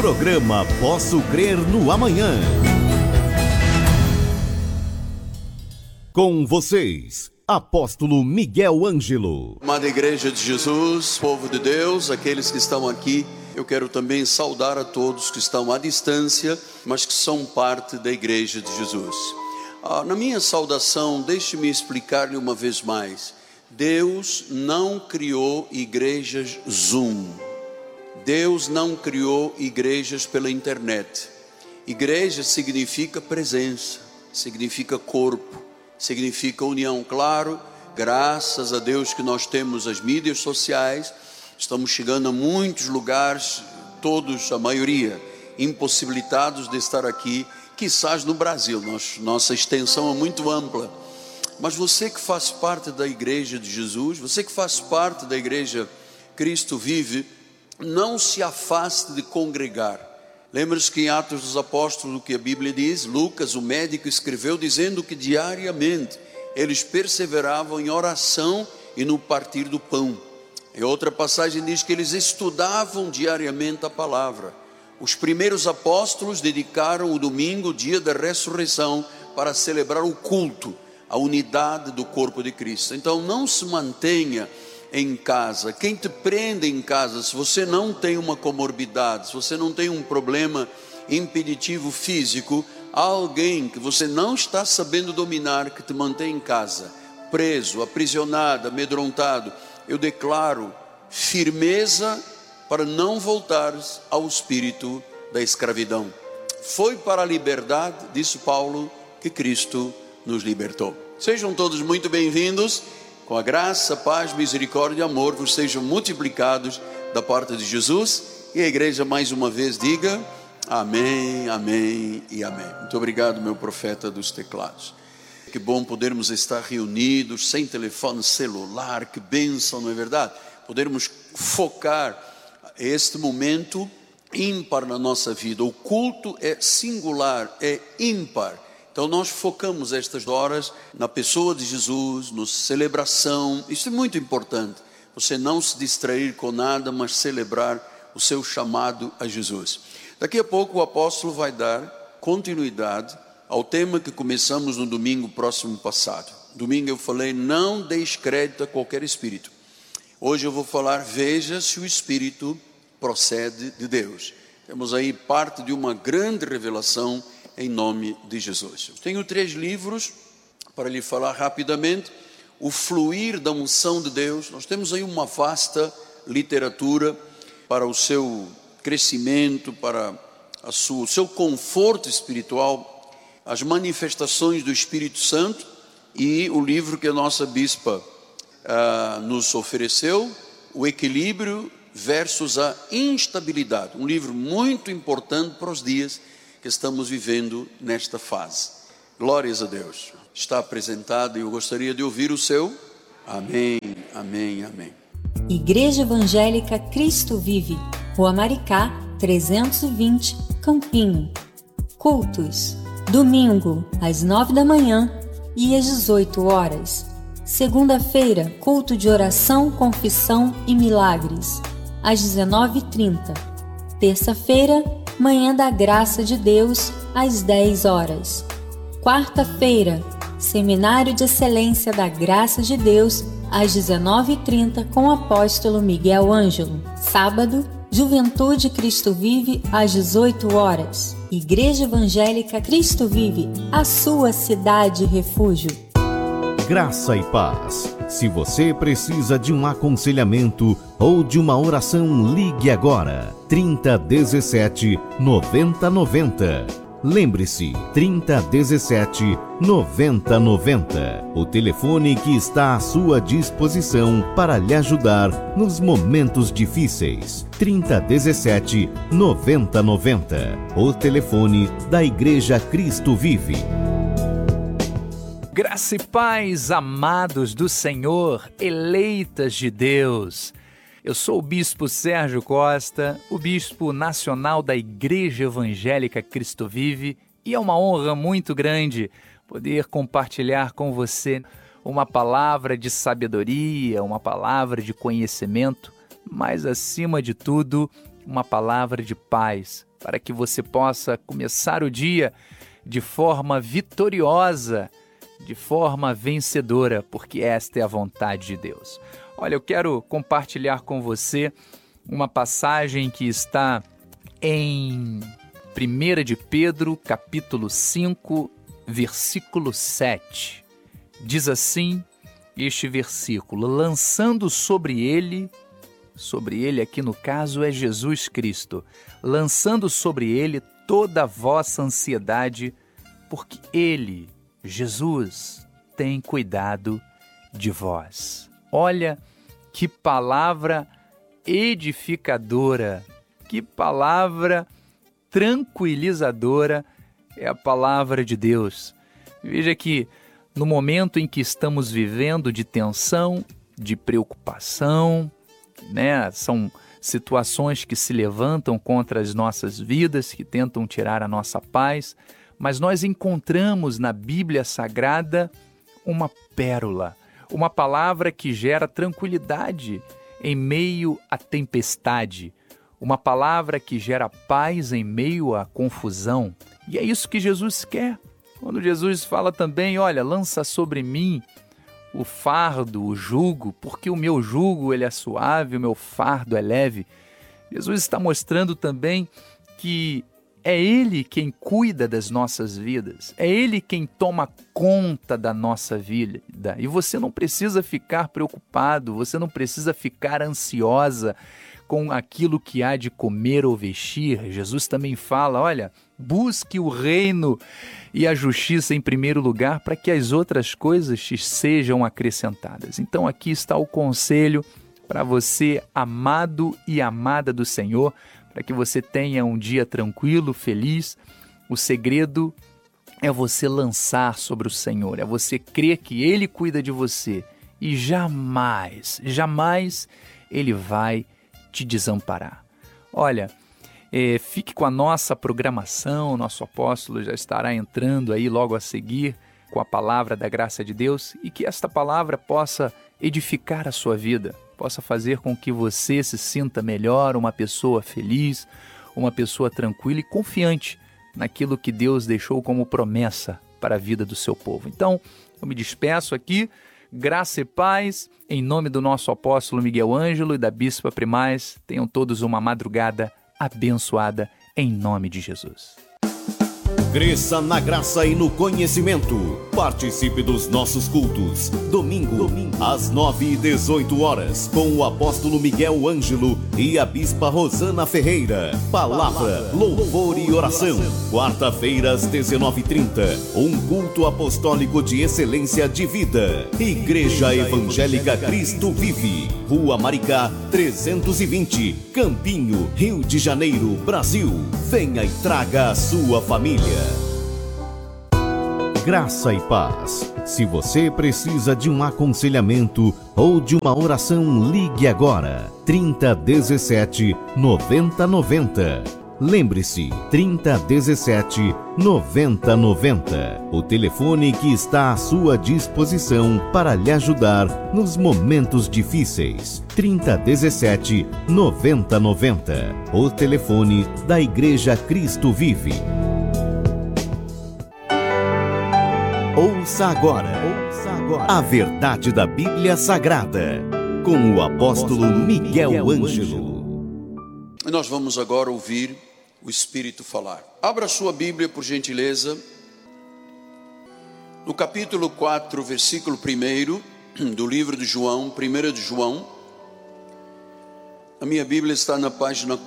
Programa Posso Crer no Amanhã. Com vocês, Apóstolo Miguel Ângelo. Amada Igreja de Jesus, povo de Deus, aqueles que estão aqui, eu quero também saudar a todos que estão à distância, mas que são parte da Igreja de Jesus. Na minha saudação, deixe-me explicar-lhe uma vez mais. Deus não criou igrejas Zoom. Deus não criou igrejas pela internet. Igreja significa presença, significa corpo, significa união. Claro, graças a Deus que nós temos as mídias sociais, estamos chegando a muitos lugares, todos, a maioria, impossibilitados de estar aqui, quizás no Brasil, nossa extensão é muito ampla. Mas você que faz parte da Igreja de Jesus, você que faz parte da Igreja Cristo Vive, não se afaste de congregar. Lembre-se que em Atos dos Apóstolos, o que a Bíblia diz, Lucas, o médico, escreveu dizendo que diariamente eles perseveravam em oração e no partir do pão. Em outra passagem diz que eles estudavam diariamente a palavra. Os primeiros apóstolos dedicaram o domingo, o dia da ressurreição, para celebrar o culto, a unidade do corpo de Cristo. Então não se mantenha em casa. Quem te prende em casa, se você não tem uma comorbidade, se você não tem um problema impeditivo físico, há alguém que você não está sabendo dominar, que te mantém em casa, preso, aprisionado, amedrontado. Eu declaro firmeza para não voltares ao espírito da escravidão. Foi para a liberdade, disse Paulo, que Cristo nos libertou. Sejam todos muito bem-vindos. Com a graça, paz, misericórdia e amor vos sejam multiplicados da parte de Jesus. E a igreja mais uma vez diga amém, amém e amém. Muito obrigado, meu profeta dos teclados. Que bom podermos estar reunidos, sem telefone celular, que bênção, não é verdade? Podermos focar este momento ímpar na nossa vida. O culto é singular, é ímpar. Então nós focamos estas horas na pessoa de Jesus, na celebração. Isso é muito importante. Você não se distrair com nada, mas celebrar o seu chamado a Jesus. Daqui a pouco o apóstolo vai dar continuidade ao tema que começamos no domingo próximo passado. Domingo eu falei, não deis crédito a qualquer espírito. Hoje eu vou falar, veja se o espírito procede de Deus. Temos aí parte de uma grande revelação em nome de Jesus. Eu tenho 3 livros para lhe falar rapidamente. O fluir da unção de Deus. Nós temos aí uma vasta literatura para o seu crescimento, para o seu conforto espiritual, as manifestações do Espírito Santo, e o livro que a nossa bispa nos ofereceu, o equilíbrio versus a instabilidade. Um livro muito importante para os dias que estamos vivendo nesta fase. Glórias a Deus. Está apresentado e eu gostaria de ouvir o seu amém, amém, amém. Igreja Evangélica Cristo Vive, Rua Maricá, 320, Campinho. Cultos: domingo, às 9 da manhã e às 18 horas. Segunda-feira, culto de oração, confissão e milagres, às 19h30. Terça-feira, Manhã da Graça de Deus, às 10 horas. Quarta-feira, Seminário de Excelência da Graça de Deus, às 19h30, com o apóstolo Miguel Ângelo. Sábado, Juventude Cristo Vive, às 18 horas. Igreja Evangélica Cristo Vive, a sua cidade refúgio. Graça e paz. Se você precisa de um aconselhamento ou de uma oração, ligue agora. 3017 9090. Lembre-se, 3017 9090. O telefone que está à sua disposição para lhe ajudar nos momentos difíceis. 3017 9090. O telefone da Igreja Cristo Vive. Graça e paz, amados do Senhor, eleitas de Deus. Eu sou o Bispo Sérgio Costa, o Bispo Nacional da Igreja Evangélica Cristo Vive, e é uma honra muito grande poder compartilhar com você uma palavra de sabedoria, uma palavra de conhecimento, mas acima de tudo, uma palavra de paz, para que você possa começar o dia de forma vitoriosa, de forma vencedora, porque esta é a vontade de Deus. Olha, eu quero compartilhar com você uma passagem que está em 1 de Pedro, capítulo 5, versículo 7. Diz assim este versículo: lançando sobre ele aqui no caso é Jesus Cristo, lançando sobre ele toda a vossa ansiedade, porque ele, Jesus, tem cuidado de vós. Olha que palavra edificadora, que palavra tranquilizadora é a palavra de Deus. Veja que no momento em que estamos vivendo de tensão, de preocupação, são situações que se levantam contra as nossas vidas, que tentam tirar a nossa paz, mas nós encontramos na Bíblia Sagrada uma pérola, uma palavra que gera tranquilidade em meio à tempestade, uma palavra que gera paz em meio à confusão. E é isso que Jesus quer. Quando Jesus fala também, olha, lança sobre mim o fardo, o jugo, porque o meu jugo ele é suave, o meu fardo é leve. Jesus está mostrando também que é Ele quem cuida das nossas vidas, é Ele quem toma conta da nossa vida. E você não precisa ficar preocupado, você não precisa ficar ansiosa com aquilo que há de comer ou vestir. Jesus também fala, olha, busque o reino e a justiça em primeiro lugar para que as outras coisas te sejam acrescentadas. Então aqui está o conselho para você, amado e amada do Senhor, para que você tenha um dia tranquilo, feliz. O segredo é você lançar sobre o Senhor, é você crer que Ele cuida de você e jamais Ele vai te desamparar. Olha, fique com a nossa programação, nosso apóstolo já estará entrando aí logo a seguir com a palavra da graça de Deus e que esta palavra possa edificar a sua vida, possa fazer com que você se sinta melhor, uma pessoa feliz, uma pessoa tranquila e confiante naquilo que Deus deixou como promessa para a vida do seu povo. Então, eu me despeço aqui, graça e paz, em nome do nosso apóstolo Miguel Ângelo e da Bispa Primaz, tenham todos uma madrugada abençoada em nome de Jesus. Cresça na graça e no conhecimento. Participe dos nossos cultos. Domingo, às 9h18, com o apóstolo Miguel Ângelo e a bispa Rosana Ferreira. Palavra, louvor e oração. Quarta-feira, às 19h30, um culto apostólico de excelência de vida. Igreja Evangélica Cristo Vive. Rua Maricá, 320, Campinho, Rio de Janeiro, Brasil. Venha e traga a sua família. Graça e paz. Se você precisa de um aconselhamento ou de uma oração, ligue agora. 3017 9090. Lembre-se, 3017 9090. O telefone que está à sua disposição para lhe ajudar nos momentos difíceis. 3017 9090. O telefone da Igreja Cristo Vive. Ouça agora a verdade da Bíblia Sagrada, com o apóstolo Miguel Ângelo. Nós vamos agora ouvir o Espírito falar. Abra sua Bíblia, por gentileza, no capítulo 4, versículo 1 do livro de João, 1 de João. A minha Bíblia está na página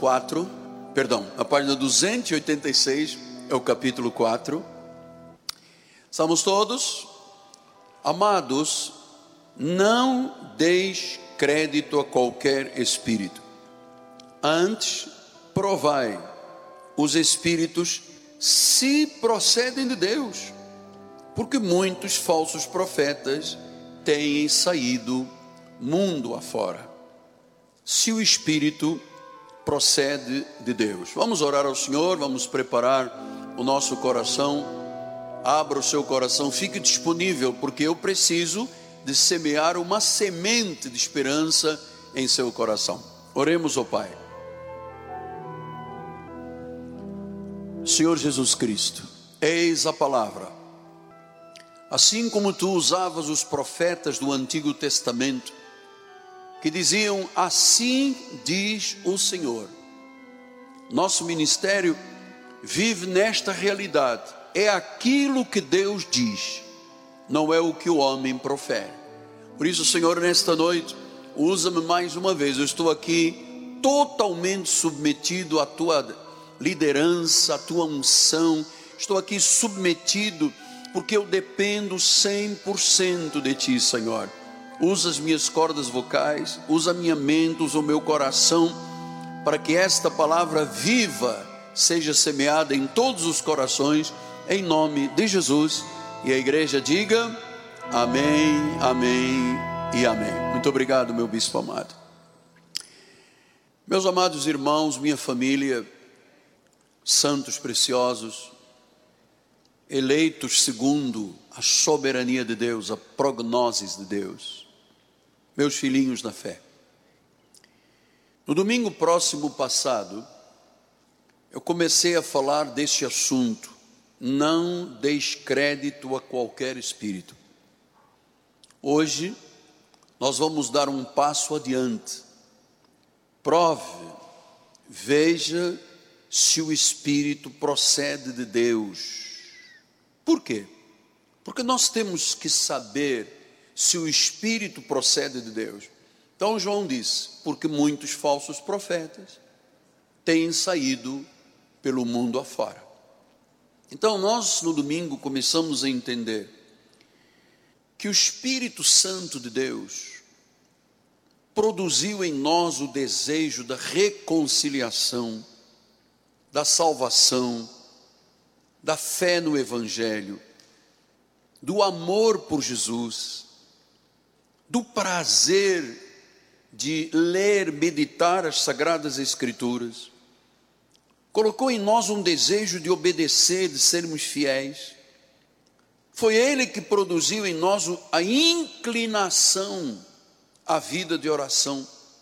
286, é o capítulo 4. Estamos todos? Amados, não deis crédito a qualquer espírito. Antes, provai os espíritos se procedem de Deus, porque muitos falsos profetas têm saído mundo afora. Se o espírito procede de Deus. Vamos orar ao Senhor, vamos preparar o nosso coração. Abra o seu coração, fique disponível, porque eu preciso de semear uma semente de esperança em seu coração. Oremos ao Pai. Senhor Jesus Cristo, eis a palavra. Assim como tu usavas os profetas do Antigo Testamento, que diziam: assim diz o Senhor. Nosso ministério vive nesta realidade. É aquilo que Deus diz, não é o que o homem profere. Por isso, Senhor, nesta noite, usa-me mais uma vez. Eu estou aqui totalmente submetido à tua liderança, à tua unção. Estou aqui submetido porque eu dependo 100% de ti, Senhor. Usa as minhas cordas vocais, usa a minha mente, usa o meu coração, para que esta palavra viva seja semeada em todos os corações, em nome de Jesus. E a igreja diga amém, amém e amém. Muito obrigado, meu bispo amado. Meus amados irmãos, minha família, santos preciosos, eleitos segundo a soberania de Deus, a prognoses de Deus, meus filhinhos na fé. No domingo próximo passado, eu comecei a falar deste assunto: não deis crédito a qualquer espírito. Hoje, nós vamos dar um passo adiante. Prove, veja se o espírito procede de Deus. Por quê? Porque nós temos que saber se o espírito procede de Deus. Então João disse: porque muitos falsos profetas têm saído pelo mundo afora. Então nós no domingo começamos a entender que o Espírito Santo de Deus produziu em nós o desejo da reconciliação, da salvação, da fé no Evangelho, do amor por Jesus, do prazer de ler, meditar as Sagradas Escrituras. Colocou em nós um desejo de obedecer, de sermos fiéis. Foi Ele que produziu em nós a inclinação à vida de oração,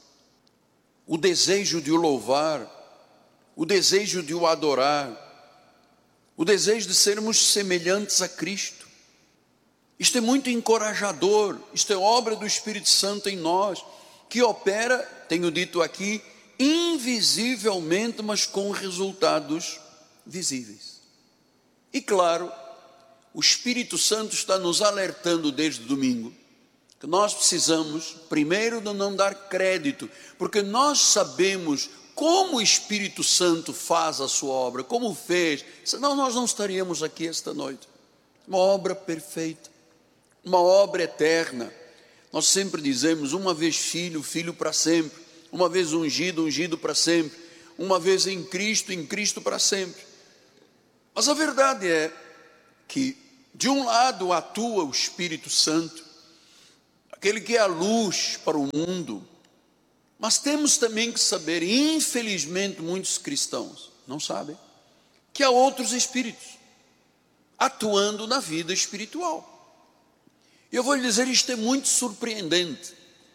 o desejo de o louvar, o desejo de o adorar, o desejo de sermos semelhantes a Cristo. Isto é muito encorajador, isto é obra do Espírito Santo em nós, que opera, tenho dito aqui, invisivelmente, mas com resultados visíveis. E claro, o Espírito Santo está nos alertando desde o domingo, que nós precisamos, primeiro, de não dar crédito, porque nós sabemos como o Espírito Santo faz a sua obra, como fez, senão nós não estaríamos aqui esta noite. Uma obra perfeita, uma obra eterna. Nós sempre dizemos: uma vez filho, filho para sempre; uma vez ungido, ungido para sempre; uma vez em Cristo para sempre. Mas a verdade é que, de um lado, atua o Espírito Santo, aquele que é a luz para o mundo, mas temos também que saber, e infelizmente muitos cristãos não sabem, que há outros espíritos atuando na vida espiritual. E eu vou lhe dizer, isto é muito surpreendente.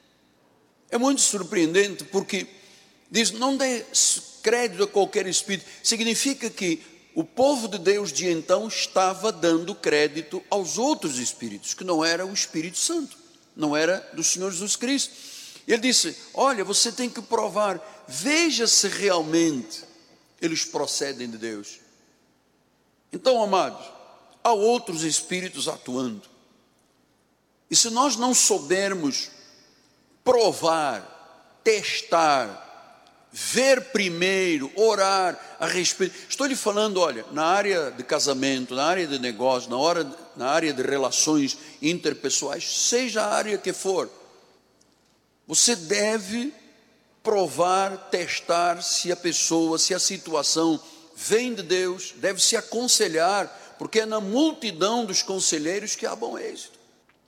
É muito surpreendente porque diz: não dê crédito a qualquer espírito. Significa que o povo de Deus de então estava dando crédito aos outros espíritos, que não era o Espírito Santo, não era do Senhor Jesus Cristo. Ele disse: olha, você tem que provar, veja se realmente eles procedem de Deus. Então, amados, há outros espíritos atuando. E se nós não soubermos provar, testar, ver primeiro, orar a respeito. Estou lhe falando, olha, na área de casamento, na área de negócio, na área de relações interpessoais, seja a área que for, você deve provar, testar se a pessoa, se a situação vem de Deus, deve se aconselhar, porque é na multidão dos conselheiros que há bom êxito.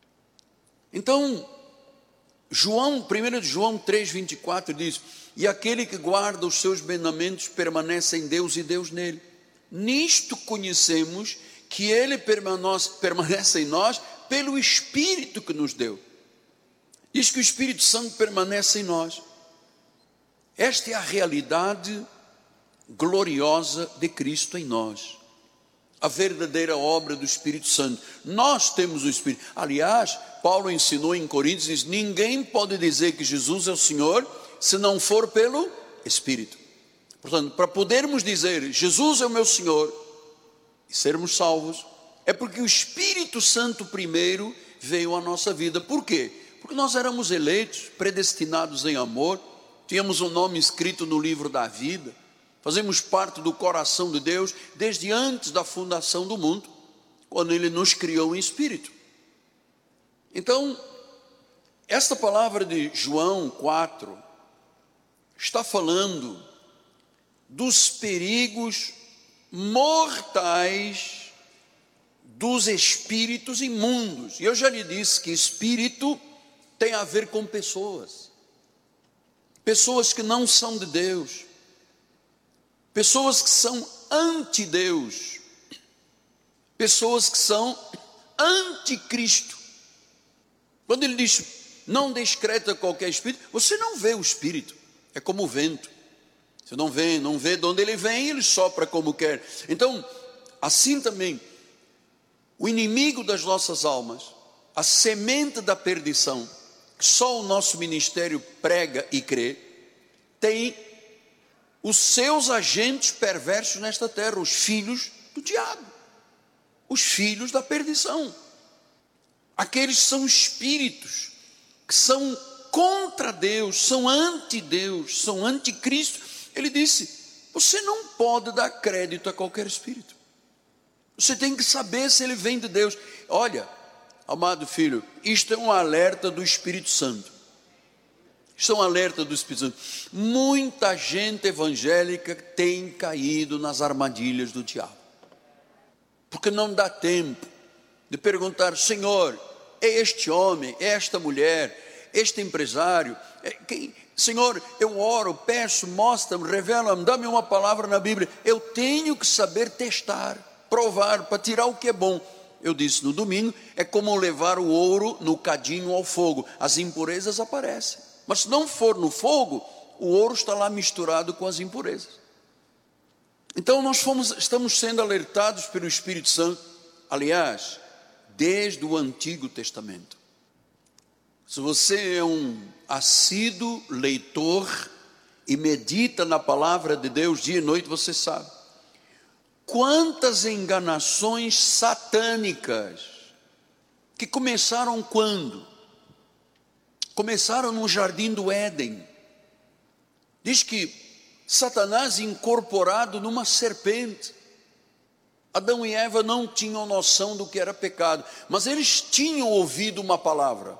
Então, 1 João 3,24 diz: e aquele que guarda os seus mandamentos permanece em Deus e Deus nele. Nisto conhecemos que ele permanece em nós pelo Espírito que nos deu. Diz que o Espírito Santo permanece em nós. Esta é a realidade gloriosa de Cristo em nós. A verdadeira obra do Espírito Santo. Nós temos o Espírito. Aliás, Paulo ensinou em Coríntios, diz, ninguém pode dizer que Jesus é o Senhor se não for pelo Espírito. Portanto, para podermos dizer Jesus é o meu Senhor e sermos salvos, é porque o Espírito Santo primeiro veio à nossa vida. Por quê? Porque nós éramos eleitos, predestinados em amor, tínhamos um nome escrito no livro da vida, fazemos parte do coração de Deus desde antes da fundação do mundo, quando Ele nos criou em Espírito. Então, esta palavra de João 4 está falando dos perigos mortais dos espíritos imundos. E eu já lhe disse que espírito tem a ver com pessoas. Pessoas que não são de Deus. Pessoas que são anti-Deus. Pessoas que são anticristo. Quando ele diz, não descreta qualquer espírito, você não vê o espírito. É como o vento. Você não vê de onde ele vem, ele sopra como quer. Então, assim também, o inimigo das nossas almas, a semente da perdição, que só o nosso ministério prega e crê, tem os seus agentes perversos nesta terra, os filhos do diabo, os filhos da perdição. Aqueles são espíritos que são contra Deus, são anti-Deus, são anticristo. Ele disse, você não pode dar crédito a qualquer espírito. Você tem que saber se ele vem de Deus. Olha, amado filho, isto é um alerta do Espírito Santo. Isto é um alerta do Espírito Santo. Muita gente evangélica tem caído nas armadilhas do diabo. Porque não dá tempo de perguntar, Senhor, é este homem, é esta mulher, este empresário, Senhor, eu oro, peço, mostra-me, revela-me, dá-me uma palavra na Bíblia. Eu tenho que saber testar, provar, para tirar o que é bom. Eu disse no domingo, é como levar o ouro no cadinho ao fogo. As impurezas aparecem. Mas se não for no fogo, o ouro está lá misturado com as impurezas. Então estamos sendo alertados pelo Espírito Santo, aliás, desde o Antigo Testamento. Se você é um assíduo leitor e medita na palavra de Deus dia e noite, você sabe quantas enganações satânicas que começaram quando? Começaram no jardim do Éden. Diz que Satanás incorporado numa serpente. Adão e Eva não tinham noção do que era pecado, mas eles tinham ouvido uma palavra.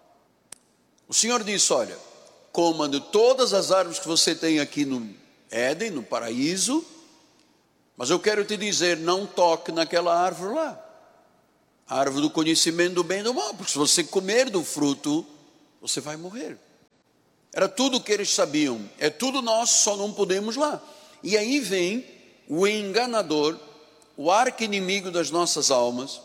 O Senhor disse, olha, coma de todas as árvores que você tem aqui no Éden, no paraíso, mas eu quero te dizer, não toque naquela árvore lá, a árvore do conhecimento do bem e do mal, porque se você comer do fruto, você vai morrer. Era tudo o que eles sabiam, é tudo nosso, só não podemos lá. E aí vem o enganador, o arqui-inimigo das nossas almas.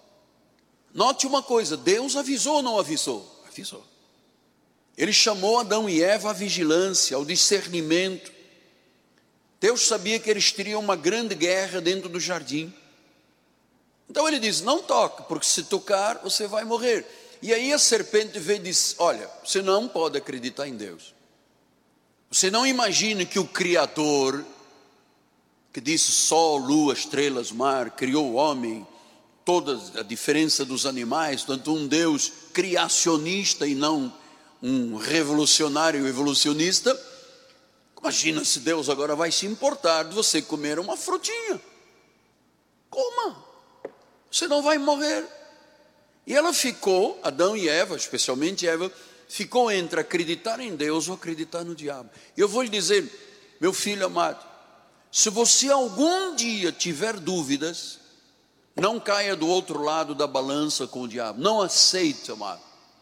Note uma coisa, Deus avisou ou não avisou? Avisou. Ele chamou Adão e Eva à vigilância, ao discernimento. Deus sabia que eles teriam uma grande guerra dentro do jardim. Então ele diz, não toque, porque se tocar você vai morrer. E aí a serpente veio e disse, olha, você não pode acreditar em Deus. Você não imagina que o Criador, que disse sol, lua, estrelas, mar, criou o homem, toda a diferença dos animais, tanto um Deus criacionista e não um revolucionário evolucionista. Imagina se Deus agora vai se importar de você comer uma frutinha. Coma, você não vai morrer. E ela ficou, Adão e Eva, especialmente Eva, ficou entre acreditar em Deus ou acreditar no diabo. E eu vou lhe dizer, meu filho amado, se você algum dia tiver dúvidas, não caia do outro lado da balança com o diabo. Não aceite, amado.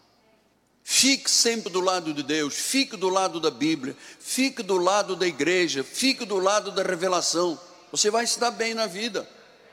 Fique sempre do lado de Deus, fique do lado da Bíblia, fique do lado da igreja, fique do lado da revelação. Você vai se dar bem na vida.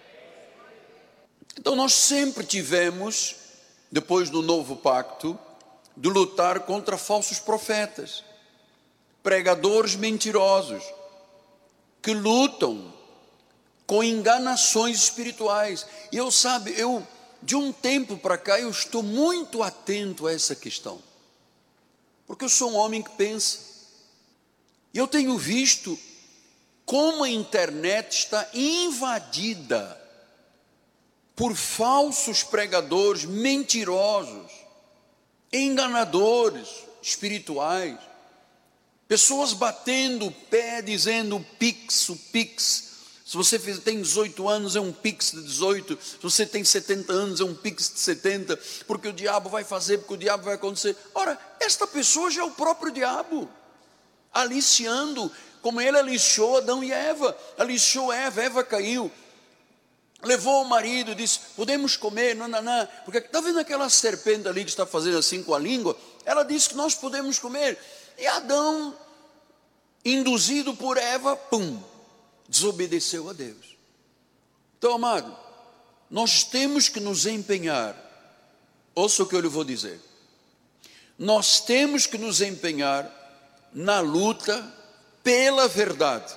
Então nós sempre tivemos, depois do novo pacto, de lutar contra falsos profetas, pregadores mentirosos, que lutam com enganações espirituais. E eu de um tempo para cá, eu estou muito atento a essa questão, porque eu sou um homem que pensa, e eu tenho visto como a internet está invadida por falsos pregadores, mentirosos, enganadores espirituais, pessoas batendo o pé, dizendo o Pix, se você tem 18 anos é um Pix de 18, se você tem 70 anos é um Pix de 70, porque o diabo vai fazer, porque o diabo vai acontecer. Ora, esta pessoa já é o próprio diabo, aliciando, como ele aliciou Adão e Eva, aliciou Eva caiu, levou o marido, disse, podemos comer, não, porque está vendo aquela serpente ali que está fazendo assim com a língua? Ela disse que nós podemos comer, e Adão, induzido por Eva, desobedeceu a Deus. Então, amado, nós temos que nos empenhar, ouça o que eu lhe vou dizer, nós temos que nos empenhar na luta pela verdade,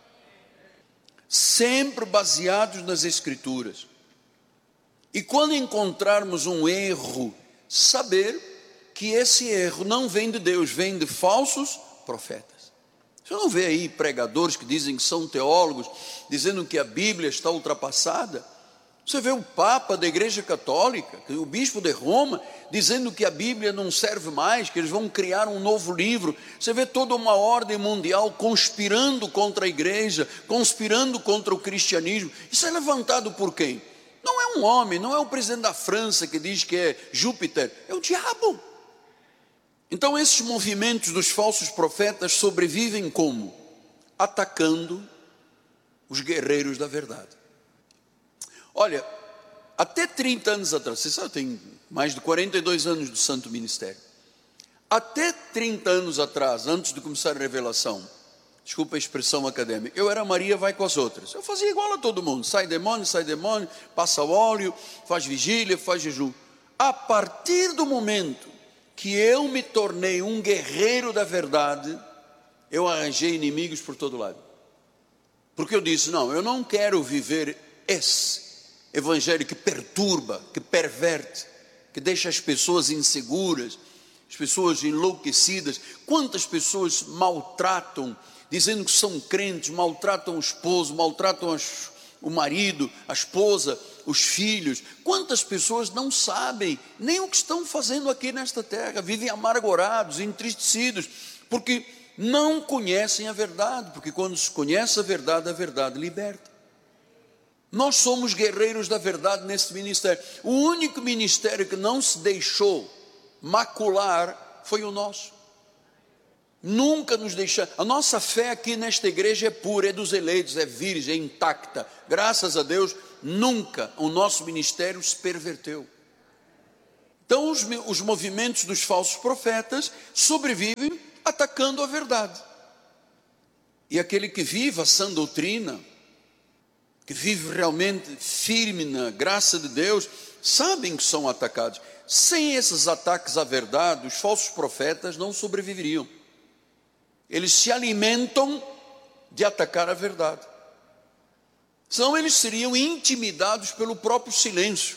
sempre baseados nas Escrituras, e quando encontrarmos um erro, saber que esse erro não vem de Deus, vem de falsos profetas. Você não vê aí pregadores que dizem que são teólogos, dizendo que a Bíblia está ultrapassada? Você vê o Papa da Igreja Católica, o Bispo de Roma, dizendo que a Bíblia não serve mais, que eles vão criar um novo livro. Você vê toda uma ordem mundial conspirando contra a igreja, conspirando contra o cristianismo. Isso é levantado por quem? Não é um homem, não é o presidente da França que diz que é Júpiter, é o diabo. Então esses movimentos dos falsos profetas sobrevivem como? Atacando os guerreiros da verdade. Olha, até 30 anos atrás, você sabe, eu tenho mais de 42 anos do Santo Ministério. Até 30 anos atrás, antes de começar a revelação, desculpa a expressão acadêmica, eu era Maria vai com as outras. Eu fazia igual a todo mundo, sai demônio, passa o óleo, faz vigília, faz jejum. A partir do momento que eu me tornei um guerreiro da verdade, eu arranjei inimigos por todo lado. Porque eu disse, não, eu não quero viver esse evangelho que perturba, que perverte, que deixa as pessoas inseguras, as pessoas enlouquecidas. Quantas pessoas maltratam, dizendo que são crentes, maltratam o esposo, maltratam o marido, a esposa, os filhos. Quantas pessoas não sabem nem o que estão fazendo aqui nesta terra, vivem amargurados, entristecidos, porque não conhecem a verdade, porque quando se conhece a verdade liberta. Nós somos guerreiros da verdade nesse ministério. O único ministério que não se deixou macular foi o nosso. Nunca nos deixamos. A nossa fé aqui nesta igreja é pura, é dos eleitos, é virgem, é intacta. Graças a Deus, nunca o nosso ministério se perverteu. Então os movimentos dos falsos profetas sobrevivem atacando a verdade. E aquele que vive a sã doutrina, que vive realmente firme na graça de Deus, sabem que são atacados. Sem esses ataques à verdade, os falsos profetas não sobreviveriam. Eles se alimentam de atacar a verdade. Senão eles seriam intimidados pelo próprio silêncio.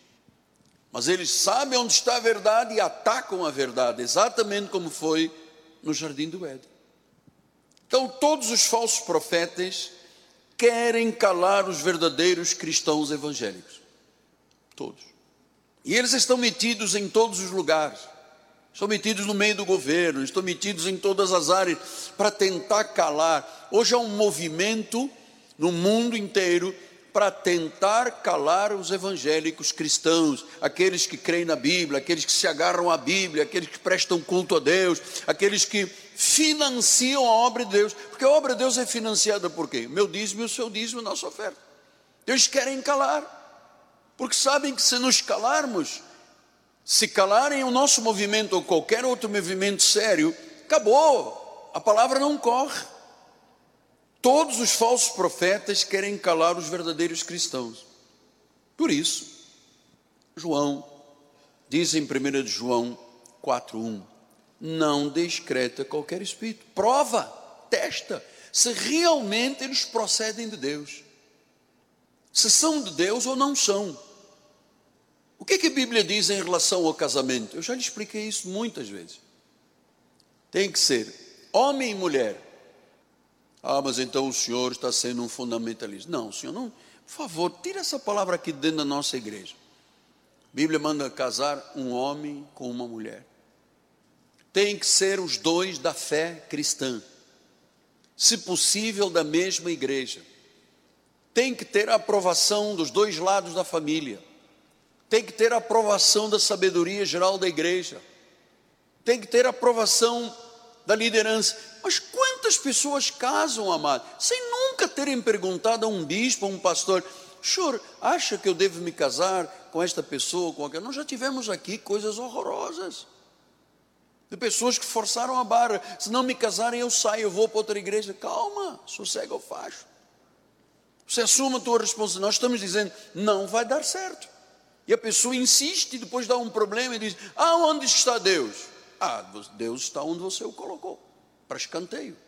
Mas eles sabem onde está a verdade e atacam a verdade, exatamente como foi no Jardim do Éden. Então todos os falsos profetas querem calar os verdadeiros cristãos evangélicos. Todos. E eles estão metidos em todos os lugares. Estão metidos no meio do governo, estão metidos em todas as áreas para tentar calar. Hoje há um movimento no mundo inteiro para tentar calar os evangélicos cristãos, aqueles que creem na Bíblia, aqueles que se agarram à Bíblia, aqueles que prestam culto a Deus, aqueles que financiam a obra de Deus, porque a obra de Deus é financiada por quê? O meu dízimo e o seu dízimo, a nossa oferta. Eles querem calar, porque sabem que se nos calarmos, se calarem o nosso movimento ou qualquer outro movimento sério, acabou, a palavra não corre. Todos os falsos profetas querem calar os verdadeiros cristãos. Por isso, João diz em 1 João 4:1, não descreta qualquer espírito, prova, testa, se realmente eles procedem de Deus, se são de Deus ou não são. O que a Bíblia diz em relação ao casamento? Eu já lhe expliquei isso muitas vezes. Tem que ser homem e mulher. Mas então o senhor está sendo um fundamentalista. Não, senhor, não. Por favor, tira essa palavra aqui dentro da nossa igreja. A Bíblia manda casar um homem com uma mulher. Tem que ser os dois da fé cristã, se possível da mesma igreja. Tem que ter a aprovação dos dois lados da família. Tem que ter a aprovação da sabedoria geral da igreja. Tem que ter a aprovação da liderança. Mas quantas pessoas casam, amado, sem nunca terem perguntado a um bispo, a um pastor: senhor, acha que eu devo me casar com esta pessoa, com aquela? Nós já tivemos aqui coisas horrorosas, de pessoas que forçaram a barra: se não me casarem eu saio, eu vou para outra igreja. Calma, sossega o facho. Você assuma a tua responsabilidade. Nós estamos dizendo, não vai dar certo. E a pessoa insiste e depois dá um problema e diz: onde está Deus? Deus está onde você o colocou, para escanteio.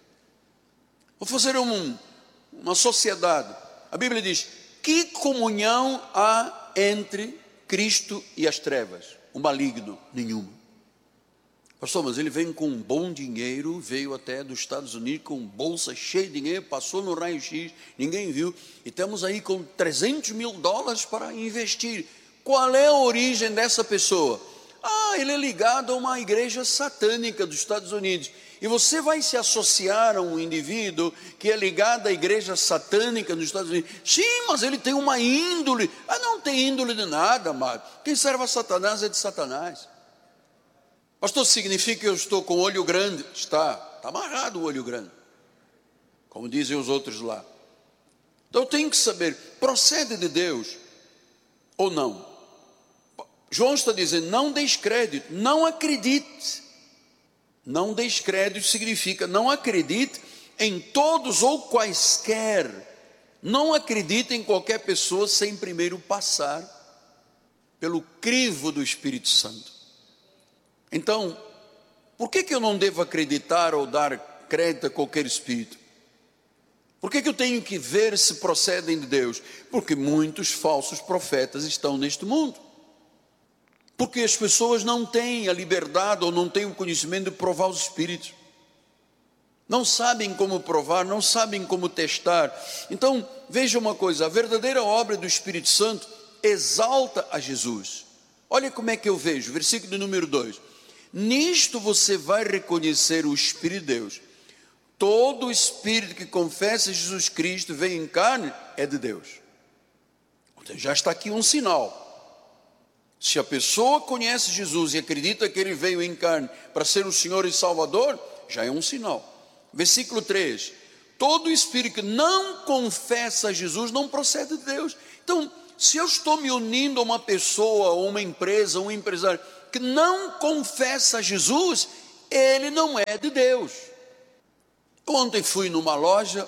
Vou fazer uma sociedade. A Bíblia diz: que comunhão há entre Cristo e as trevas? O maligno, nenhuma. Pastor, mas ele vem com um bom dinheiro, veio até dos Estados Unidos com bolsa cheia de dinheiro, passou no raio-x, ninguém viu, e estamos aí com $300 mil para investir. Qual é a origem dessa pessoa? Ele é ligado a uma igreja satânica dos Estados Unidos. E você vai se associar a um indivíduo que é ligado à igreja satânica dos Estados Unidos. Sim, mas ele tem uma índole. Não tem índole de nada, amado. Quem serve a Satanás é de Satanás. Pastor, significa que eu estou com o olho grande? Está amarrado o olho grande, como dizem os outros lá. Então eu tenho que saber, procede de Deus ou não? João está dizendo, não deis crédito, não acredite. Não deis crédito significa não acredite em todos ou quaisquer. Não acredite em qualquer pessoa sem primeiro passar pelo crivo do Espírito Santo. Então, por que eu não devo acreditar ou dar crédito a qualquer espírito? Por que eu tenho que ver se procedem de Deus? Porque muitos falsos profetas estão neste mundo. Porque as pessoas não têm a liberdade ou não têm o conhecimento de provar os espíritos. Não sabem como provar, não sabem como testar. Então, veja uma coisa, a verdadeira obra do Espírito Santo exalta a Jesus. Olha como é que eu vejo, versículo número 2. Nisto você vai reconhecer o Espírito de Deus. Todo espírito que confessa Jesus Cristo veio em carne é de Deus. Então, já está aqui um sinal. Se a pessoa conhece Jesus e acredita que ele veio em carne para ser o Senhor e Salvador, já é um sinal. Versículo 3. Todo espírito que não confessa Jesus não procede de Deus. Então, se eu estou me unindo a uma pessoa, ou uma empresa, um empresário que não confessa Jesus, ele não é de Deus. Eu ontem fui numa loja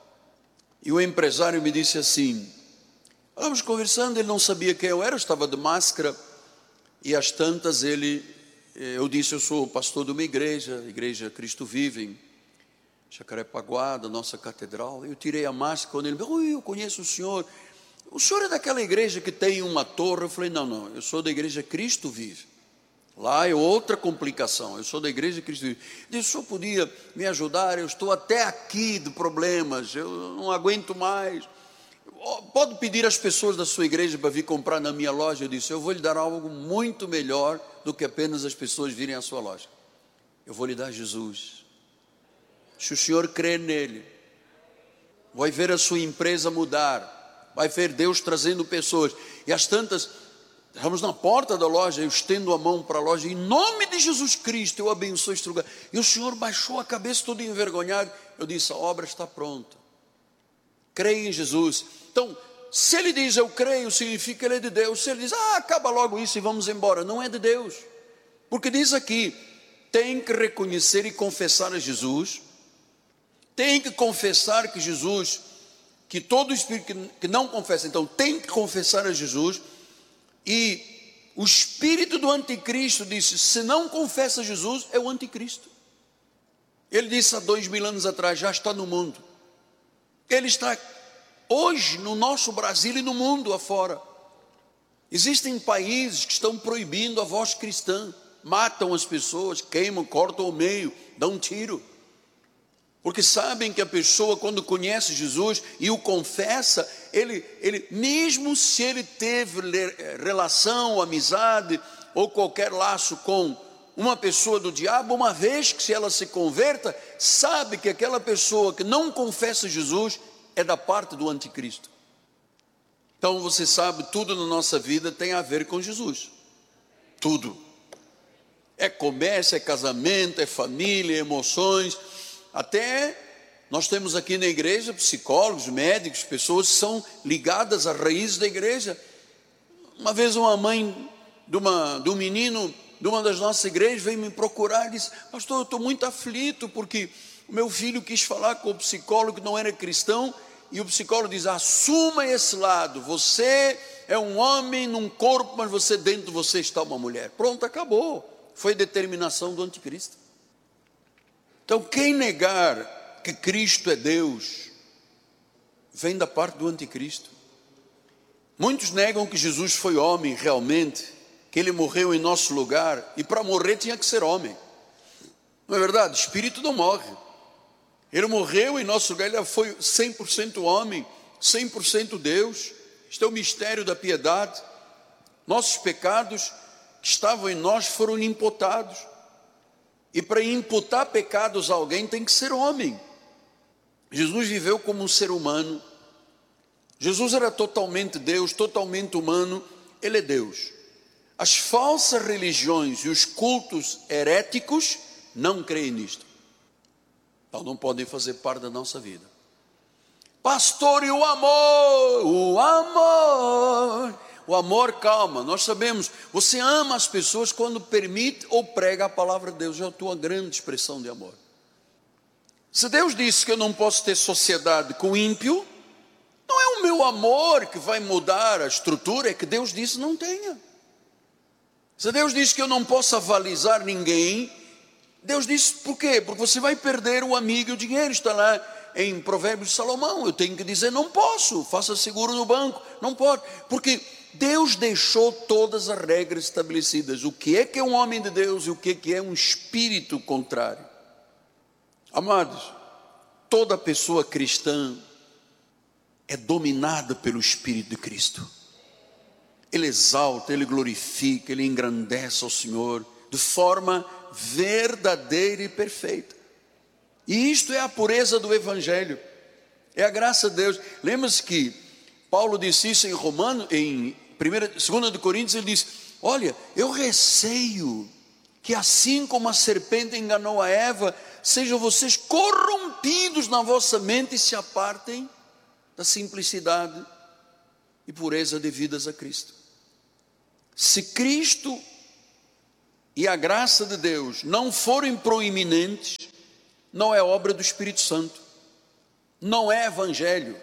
e o empresário me disse assim, estávamos conversando, ele não sabia quem eu era, eu estava de máscara, e às tantas eu disse, eu sou pastor de uma igreja, Igreja Cristo Vive, em Jacarepaguá, da nossa catedral. Eu tirei a máscara, quando ele me disse, eu conheço o senhor é daquela igreja que tem uma torre? Eu falei, não, eu sou da Igreja Cristo Vive. Lá é outra complicação, eu sou da Igreja Cristo Vive. Ele disse, o senhor podia me ajudar? Eu estou até aqui de problemas, eu não aguento mais. Pode pedir às pessoas da sua igreja para vir comprar na minha loja? Eu disse, eu vou lhe dar algo muito melhor do que apenas as pessoas virem à sua loja. Eu vou lhe dar Jesus. Se o senhor crer nele, vai ver a sua empresa mudar, vai ver Deus trazendo pessoas. E às tantas, estamos na porta da loja, eu estendo a mão para a loja, em nome de Jesus Cristo, eu abençoo este lugar. E o senhor baixou a cabeça todo envergonhado. Eu disse, a obra está pronta. Creia em Jesus. Então, se ele diz eu creio, significa que ele é de Deus. Se ele diz, acaba logo isso e vamos embora, não é de Deus. Porque diz aqui, tem que reconhecer e confessar a Jesus, tem que confessar que Jesus, que todo espírito que não confessa, então tem que confessar a Jesus. E o espírito do anticristo disse, se não confessa Jesus, é o anticristo. Ele disse há 2000 anos atrás, já está no mundo. Ele está hoje no nosso Brasil e no mundo afora. Existem países que estão proibindo a voz cristã, matam as pessoas, queimam, cortam ao meio, dão um tiro. Porque sabem que a pessoa, quando conhece Jesus e o confessa, ele mesmo se ele teve relação, amizade ou qualquer laço com uma pessoa do diabo, uma vez que se ela se converta, sabe que aquela pessoa que não confessa Jesus é da parte do anticristo. Então você sabe, tudo na nossa vida tem a ver com Jesus. Tudo. É comércio, é casamento, é família, é emoções. Até nós temos aqui na igreja psicólogos, médicos, pessoas que são ligadas às raízes da igreja. Uma vez uma mãe de um menino de uma das nossas igrejas veio me procurar e disse: pastor, eu estou muito aflito porque o meu filho quis falar com o psicólogo que não era cristão, e o psicólogo diz: assuma esse lado, você é um homem num corpo, mas dentro de você está uma mulher. Pronto, acabou. Foi determinação do anticristo. Então quem negar que Cristo é Deus, vem da parte do anticristo. Muitos negam que Jesus foi homem realmente, que ele morreu em nosso lugar, e para morrer tinha que ser homem. Não é verdade? Espírito não morre. Ele morreu em nosso lugar, ele foi 100% homem, 100% Deus. Este é o mistério da piedade. Nossos pecados que estavam em nós foram imputados. E para imputar pecados a alguém tem que ser homem. Jesus viveu como um ser humano. Jesus era totalmente Deus, totalmente humano. Ele é Deus. As falsas religiões e os cultos heréticos não creem nisto. Então não podem fazer parte da nossa vida. Pastor, e o amor? O amor, calma, nós sabemos, você ama as pessoas quando permite ou prega a palavra de Deus, é a tua grande expressão de amor. Se Deus disse que eu não posso ter sociedade com ímpio, não é o meu amor que vai mudar a estrutura, é que Deus disse não tenha. Se Deus disse que eu não posso avalizar ninguém, Deus disse por quê? Porque você vai perder o amigo e o dinheiro. Está lá em Provérbios de Salomão, eu tenho que dizer não posso, faça seguro no banco, não pode, porque Deus deixou todas as regras estabelecidas, o que é um homem de Deus e o que é um espírito contrário. Amados, toda pessoa cristã é dominada pelo Espírito de Cristo. Ele exalta, ele glorifica, ele engrandece ao Senhor de forma verdadeira e perfeita. E isto é a pureza do Evangelho, é a graça de Deus. Lembra-se que Paulo disse isso em Romanos, em 2 de Coríntios, ele diz: olha, eu receio que assim como a serpente enganou a Eva, sejam vocês corrompidos na vossa mente e se apartem da simplicidade e pureza devidas a Cristo. Se Cristo e a graça de Deus não forem proeminentes, não é obra do Espírito Santo, não é Evangelho.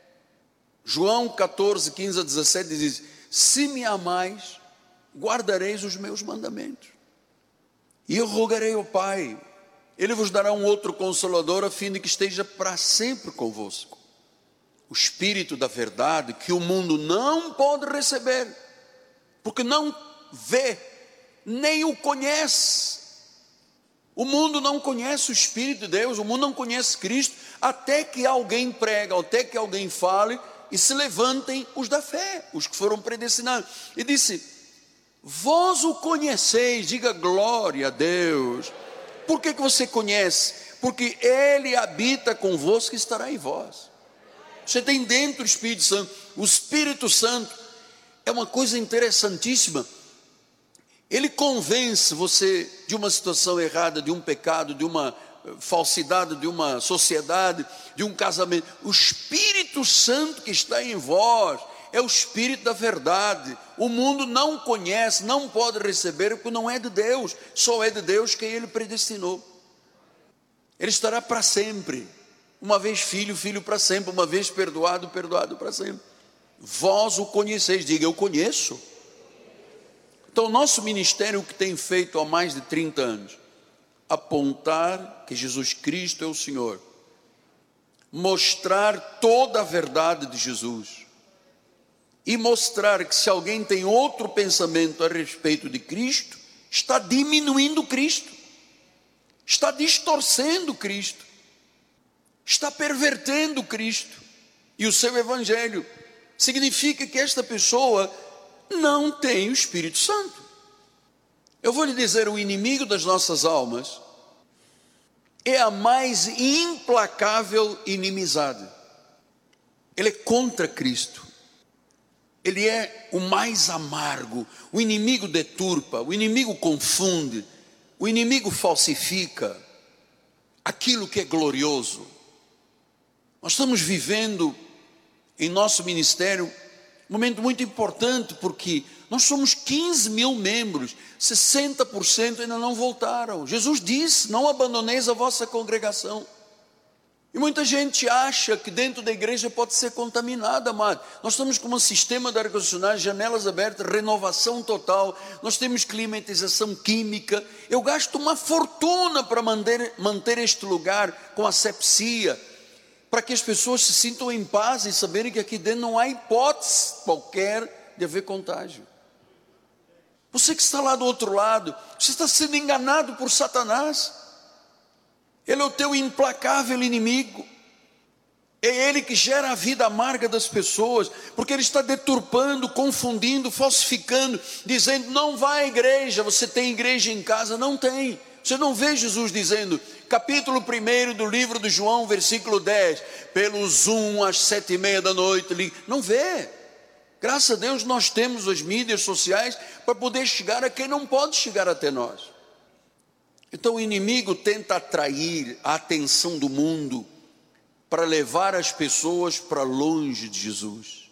João 14, 15 a 17 diz: se me amais, guardareis os meus mandamentos. E eu rogarei ao Pai, Ele vos dará um outro Consolador, a fim de que esteja para sempre convosco. O Espírito da verdade, que o mundo não pode receber, porque não vê, nem o conhece. O mundo não conhece o Espírito de Deus, o mundo não conhece Cristo, até que alguém prega, até que alguém fale, e se levantem os da fé, os que foram predestinados. E disse: vós o conheceis, diga glória a Deus. Por que você conhece? Porque Ele habita convosco e estará em vós. Você tem dentro o Espírito Santo. O Espírito Santo é uma coisa interessantíssima. Ele convence você de uma situação errada, de um pecado, de uma falsidade, de uma sociedade, de um casamento. O Espírito Santo que está em vós é o Espírito da verdade. O mundo não conhece, não pode receber, porque não é de Deus. Só é de Deus quem Ele predestinou. Ele estará para sempre. Uma vez filho, filho para sempre. Uma vez perdoado, perdoado para sempre. Vós o conheceis, diga eu conheço. Então, nosso ministério, o que tem feito há mais de 30 anos, apontar que Jesus Cristo é o Senhor, mostrar toda a verdade de Jesus e mostrar que se alguém tem outro pensamento a respeito de Cristo, está diminuindo Cristo, está distorcendo Cristo, está pervertendo Cristo e o seu evangelho. Significa que esta pessoa não tem o Espírito Santo. Eu vou lhe dizer, o inimigo das nossas almas é a mais implacável inimizade. Ele é contra Cristo. Ele é o mais amargo. O inimigo deturpa, o inimigo confunde, o inimigo falsifica aquilo que é glorioso. Nós estamos vivendo em nosso ministério um momento muito importante, porque nós somos 15 mil membros, 60% ainda não voltaram. Jesus disse: não abandoneis a vossa congregação. E muita gente acha que dentro da igreja pode ser contaminada, amado. Nós estamos com um sistema de ar-condicionado, janelas abertas, renovação total. Nós temos climatização química. Eu gasto uma fortuna para manter este lugar com asepsia, para que as pessoas se sintam em paz e saberem que aqui dentro não há hipótese qualquer de haver contágio. Você que está lá do outro lado, você está sendo enganado por Satanás. Ele é o teu implacável inimigo. É ele que gera a vida amarga das pessoas, porque ele está deturpando, confundindo, falsificando, dizendo: não vá à igreja, você tem igreja em casa. Não tem. Você não vê Jesus dizendo, capítulo 1 do livro de João, versículo 10, pelo Zoom às 7:30 da noite. Não vê. Graças a Deus nós temos as mídias sociais para poder chegar a quem não pode chegar até nós. Então o inimigo tenta atrair a atenção do mundo para levar as pessoas para longe de Jesus.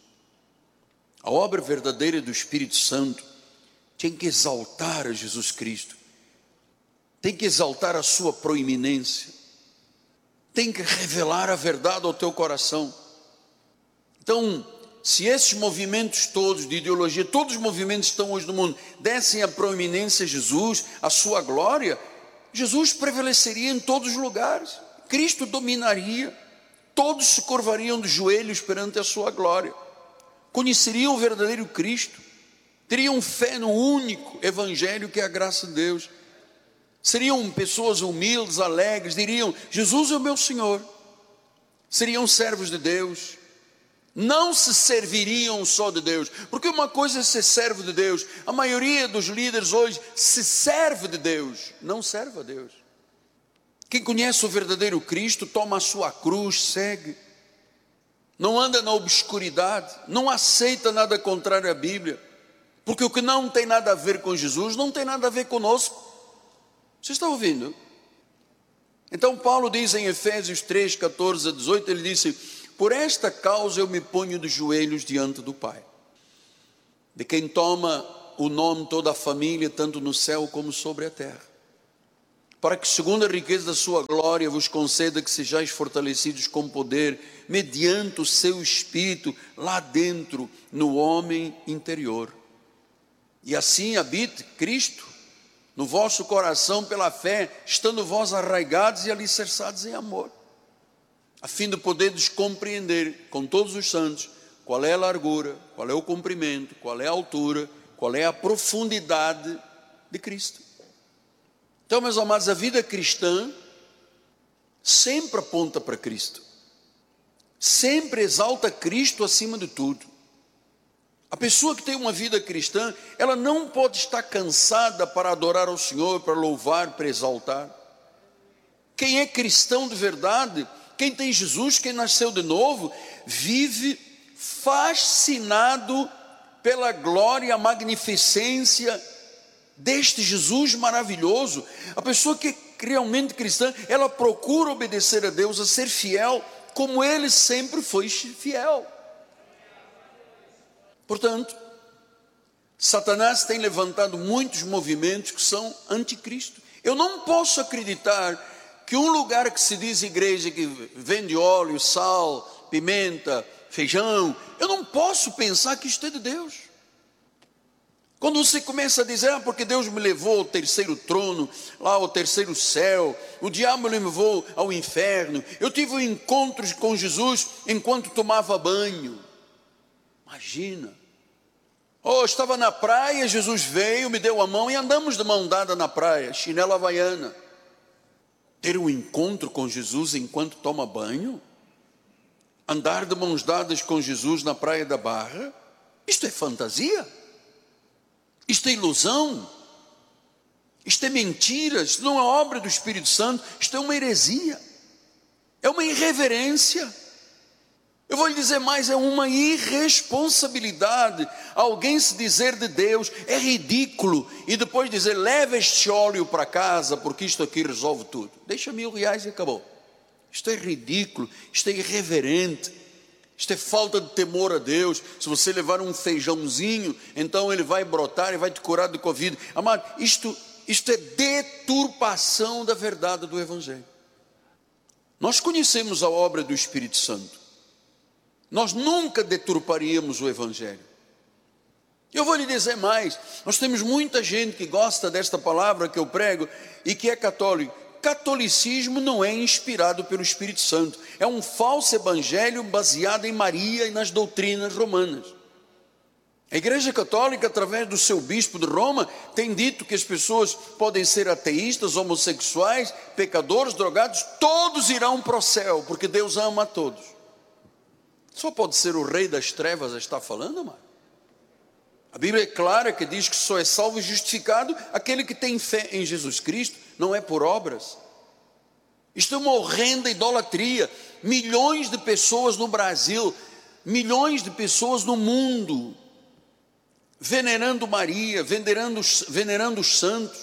A obra verdadeira do Espírito Santo tem que exaltar a Jesus Cristo, tem que exaltar a sua proeminência, tem que revelar a verdade ao teu coração. Então, se esses movimentos todos de ideologia, todos os movimentos que estão hoje no mundo, dessem a proeminência a Jesus, a sua glória, Jesus prevaleceria em todos os lugares, Cristo dominaria, todos se curvariam de joelhos perante a sua glória, conheceriam o verdadeiro Cristo, teriam fé no único evangelho que é a graça de Deus, seriam pessoas humildes, alegres, diriam: Jesus é o meu Senhor, seriam servos de Deus. Não se serviriam só de Deus, porque uma coisa é ser servo de Deus. A maioria dos líderes hoje se serve de Deus, não serve a Deus. Quem conhece o verdadeiro Cristo toma a sua cruz, segue, não anda na obscuridade, não aceita nada contrário à Bíblia, porque o que não tem nada a ver com Jesus não tem nada a ver conosco. Você está ouvindo? Então Paulo diz em Efésios 3, 14 a 18, ele disse: por esta causa eu me ponho de joelhos diante do Pai, de quem toma o nome toda a família, tanto no céu como sobre a terra, para que segundo a riqueza da sua glória vos conceda que sejais fortalecidos com poder, mediante o seu Espírito, lá dentro, no homem interior. E assim habite Cristo no vosso coração pela fé, estando vós arraigados e alicerçados em amor, a fim de poderdes compreender com todos os santos qual é a largura, qual é o comprimento, qual é a altura, qual é a profundidade de Cristo. Então, meus amados, a vida cristã sempre aponta para Cristo, sempre exalta Cristo acima de tudo. A pessoa que tem uma vida cristã, ela não pode estar cansada para adorar ao Senhor, para louvar, para exaltar. Quem é cristão de verdade, quem tem Jesus, quem nasceu de novo, vive fascinado pela glória e a magnificência deste Jesus maravilhoso. A pessoa que é realmente cristã, ela procura obedecer a Deus, a ser fiel, como Ele sempre foi fiel. Portanto, Satanás tem levantado muitos movimentos que são anticristo. Eu não posso acreditar que um lugar que se diz igreja, que vende óleo, sal, pimenta, feijão, eu não posso pensar que isto é de Deus. Quando você começa a dizer, porque Deus me levou ao terceiro trono, lá ao terceiro céu, o diabo me levou ao inferno, eu tive encontros com Jesus enquanto tomava banho. Imagina. Estava na praia, Jesus veio, me deu a mão e andamos de mão dada na praia, chinela havaiana. Ter um encontro com Jesus enquanto toma banho? Andar de mãos dadas com Jesus na praia da Barra? Isto é fantasia? Isto é ilusão? Isto é mentira? Isto não é obra do Espírito Santo? Isto é uma heresia, é uma irreverência. Eu vou lhe dizer mais, é uma irresponsabilidade. Alguém se dizer de Deus é ridículo e depois dizer, leva este óleo para casa porque isto aqui resolve tudo. Deixa R$1.000 e acabou. Isto é ridículo, isto é irreverente. Isto é falta de temor a Deus. Se você levar um feijãozinho, então ele vai brotar e vai te curar de Covid. Amado, isto é deturpação da verdade do Evangelho. Nós conhecemos a obra do Espírito Santo. Nós nunca deturparíamos o Evangelho. Eu vou lhe dizer mais, nós temos muita gente que gosta desta palavra que eu prego e que é católico. Catolicismo não é inspirado pelo Espírito Santo, é um falso evangelho baseado em Maria e nas doutrinas romanas. A Igreja Católica, através do seu bispo de Roma, tem dito que as pessoas podem ser ateístas, homossexuais, pecadores, drogados, todos irão para o céu, porque Deus ama a todos. Só pode ser o rei das trevas a estar falando, mano. A Bíblia é clara que diz que só é salvo e justificado aquele que tem fé em Jesus Cristo, não é por obras. Isto é uma horrenda idolatria. Milhões de pessoas no Brasil, milhões de pessoas no mundo, venerando Maria, venerando os santos.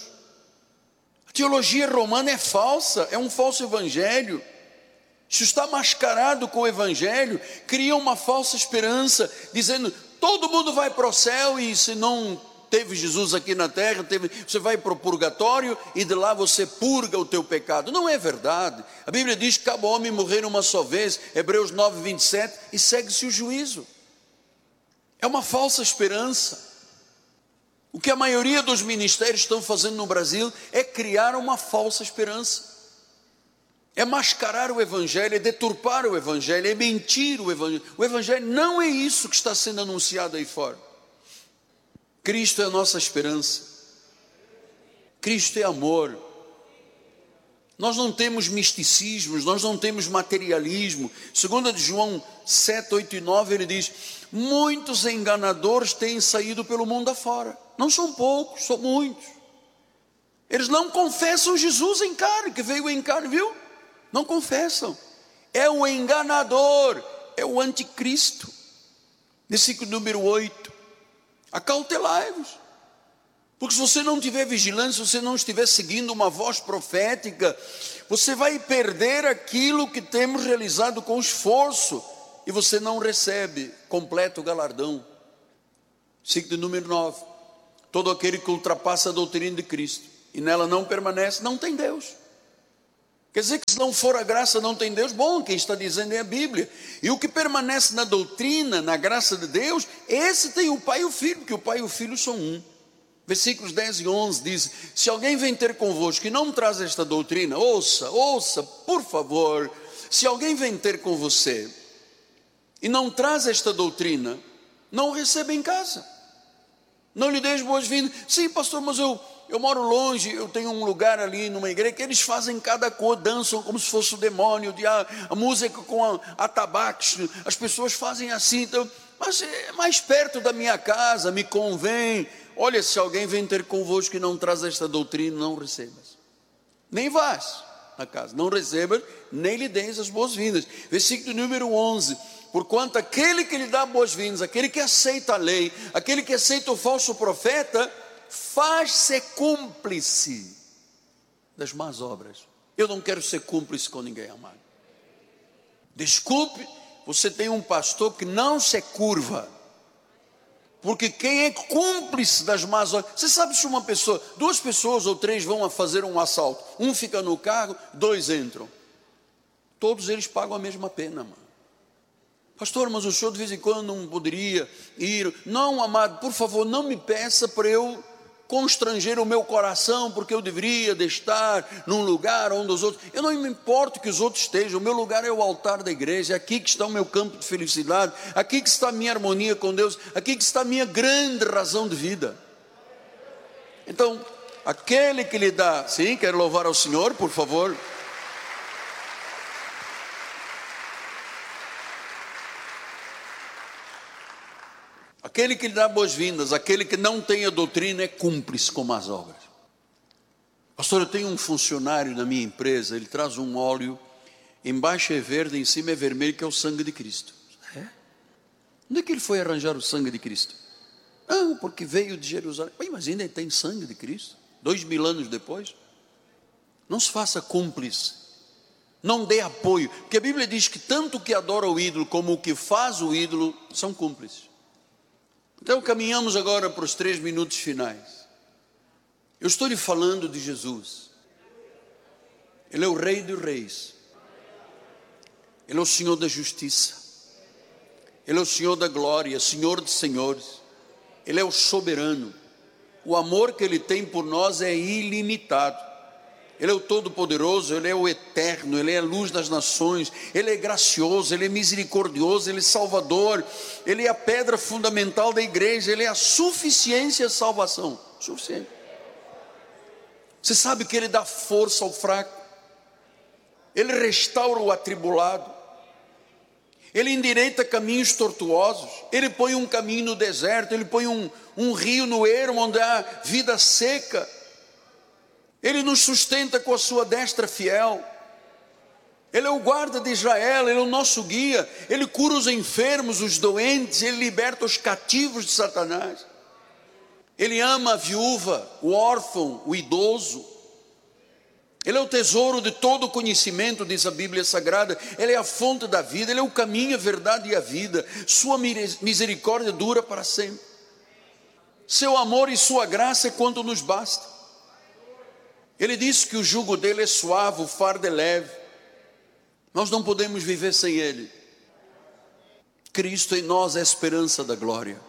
A teologia romana é falsa, é um falso evangelho. Isso está mascarado com o evangelho, cria uma falsa esperança, dizendo, todo mundo vai para o céu e se não teve Jesus aqui na terra, você vai para o purgatório e de lá você purga o teu pecado. Não é verdade. A Bíblia diz que cada homem morrer uma só vez, Hebreus 9:27, e segue-se o juízo. É uma falsa esperança. O que a maioria dos ministérios estão fazendo no Brasil é criar uma falsa esperança. É mascarar o Evangelho, é deturpar o Evangelho, é mentir o Evangelho. O Evangelho não é isso que está sendo anunciado aí fora. Cristo é a nossa esperança. Cristo é amor. Nós não temos misticismos, nós não temos materialismo. 2 de João 7, 8 e 9, ele diz, muitos enganadores têm saído pelo mundo afora. Não são poucos, são muitos. Eles não confessam Jesus em carne, que veio em carne, viu? Não confessam. É o enganador, é o anticristo. Versículo número 8. Acautelai-vos, porque se você não tiver vigilância, se você não estiver seguindo uma voz profética, você vai perder aquilo que temos realizado com esforço, e você não recebe completo galardão. Versículo número 9. Todo aquele que ultrapassa a doutrina de Cristo e nela não permanece, não tem Deus. Quer dizer que se não for a graça não tem Deus? Bom, quem está dizendo é a Bíblia. E o que permanece na doutrina, na graça de Deus, esse tem o Pai e o Filho, porque o Pai e o Filho são um. Versículos 10 e 11 diz, se alguém vem ter convosco e não traz esta doutrina, ouça, por favor, se alguém vem ter com você e não traz esta doutrina, não o receba em casa. Não lhe deis boas-vindas. Sim, pastor, mas eu moro longe, eu tenho um lugar ali numa igreja que eles fazem cada cor, dançam como se fosse o demônio, a música com atabaques, as pessoas fazem assim, então, mas é mais perto da minha casa, me convém. Olha, se alguém vem ter convosco e não traz esta doutrina, não recebas. Nem vás na casa, não recebas, nem lhe deis as boas-vindas. Versículo número 11. Porquanto aquele que lhe dá boas-vindas, aquele que aceita a lei, aquele que aceita o falso profeta, faz-se cúmplice das más obras. Eu não quero ser cúmplice com ninguém, amado. Desculpe, você tem um pastor que não se curva, porque quem é cúmplice das más obras, você sabe se duas pessoas ou três vão a fazer um assalto, um fica no carro, dois entram, todos eles pagam a mesma pena, mano. Pastor, mas o senhor de vez em quando não poderia ir. Não, amado, por favor, não me peça para eu constranger o meu coração, porque eu deveria de estar num lugar onde os outros... Eu não me importo que os outros estejam, o meu lugar é o altar da igreja, é aqui que está o meu campo de felicidade, aqui que está a minha harmonia com Deus, aqui que está a minha grande razão de vida. Então, aquele que lhe dá... Sim, quero louvar ao Senhor, por favor. Aquele que lhe dá boas-vindas, aquele que não tem a doutrina é cúmplice com más obras. Pastor, eu tenho um funcionário na minha empresa, ele traz um óleo, embaixo é verde, em cima é vermelho, que é o sangue de Cristo. É? Onde é que ele foi arranjar o sangue de Cristo? Não, porque veio de Jerusalém. Mas ainda tem sangue de Cristo? 2000 anos depois? Não se faça cúmplice. Não dê apoio. Porque a Bíblia diz que tanto o que adora o ídolo como o que faz o ídolo são cúmplices. Então caminhamos agora para os 3 minutos finais. Eu estou lhe falando de Jesus. Ele é o Rei dos Reis. Ele é o Senhor da Justiça. Ele é o Senhor da Glória, Senhor dos Senhores. Ele é o soberano. O amor que Ele tem por nós é ilimitado. Ele é o Todo-Poderoso, Ele é o Eterno, Ele é a luz das nações, Ele é gracioso, Ele é misericordioso, Ele é Salvador, Ele é a pedra fundamental da igreja, Ele é a suficiência e a salvação. Suficiente. Você sabe que Ele dá força ao fraco, Ele restaura o atribulado, Ele endireita caminhos tortuosos, Ele põe um caminho no deserto, Ele põe um rio no ermo onde há vida seca. Ele nos sustenta com a sua destra fiel. Ele é o guarda de Israel, Ele é o nosso guia. Ele cura os enfermos, os doentes, Ele liberta os cativos de Satanás. Ele ama a viúva, o órfão, o idoso. Ele é o tesouro de todo conhecimento, diz a Bíblia Sagrada. Ele é a fonte da vida, Ele é o caminho, a verdade e a vida. Sua misericórdia dura para sempre. Seu amor e sua graça é quanto nos basta. Ele disse que o jugo dele é suave, o fardo é leve. Nós não podemos viver sem Ele. Cristo em nós é a esperança da glória.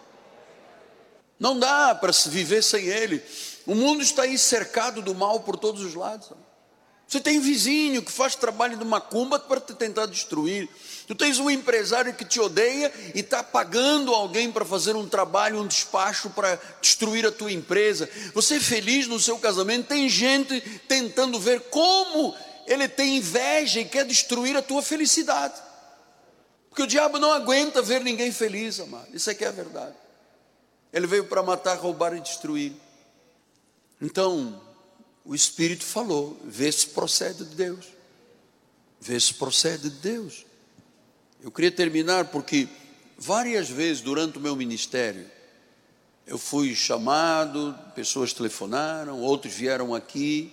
Não dá para se viver sem Ele. O mundo está aí cercado do mal por todos os lados. Você tem vizinho que faz trabalho de macumba para te tentar destruir. Tu tens um empresário que te odeia e está pagando alguém para fazer um trabalho, um despacho para destruir a tua empresa. Você é feliz no seu casamento, tem gente tentando ver como ele tem inveja e quer destruir a tua felicidade. Porque o diabo não aguenta ver ninguém feliz, amado. Isso é que é a verdade. Ele veio para matar, roubar e destruir. Então, o Espírito falou, vê se procede de Deus. Vê se procede de Deus. Eu queria terminar porque várias vezes durante o meu ministério, eu fui chamado, pessoas telefonaram, outros vieram aqui,